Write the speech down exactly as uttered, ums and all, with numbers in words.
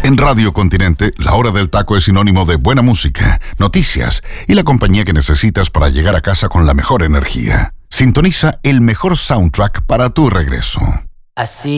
En Radio Continente, la hora del taco es sinónimo de buena música, noticias y la compañía que necesitas para llegar a casa con la mejor energía. Sintoniza el mejor soundtrack para tu regreso. Así